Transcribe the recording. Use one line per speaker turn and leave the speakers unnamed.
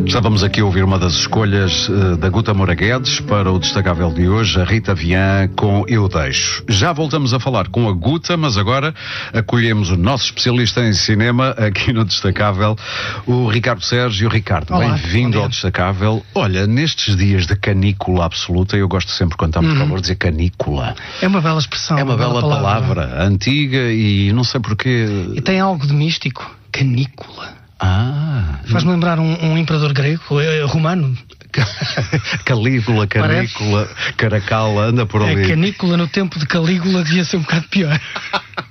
Estávamos aqui a ouvir uma das escolhas da Guta Moura Guedes para o Destacável de hoje, a Rita Vian com Eu Deixo. Já voltamos a falar com a Guta, mas agora acolhemos o nosso especialista em cinema aqui no Destacável, o Ricardo Sérgio. Ricardo, bem-vindo ao Destacável. Olha, nestes dias de canícula absoluta, eu gosto sempre quando estamos no calor de dizer canícula.
É uma bela expressão.
É uma bela palavra, antiga e não sei porquê.
E tem algo de místico. Canícula. Faz-me lembrar um imperador grego, romano.
Calígula, canícula, Caracala, anda por ali.
A canícula no tempo de Calígula devia ser um bocado pior.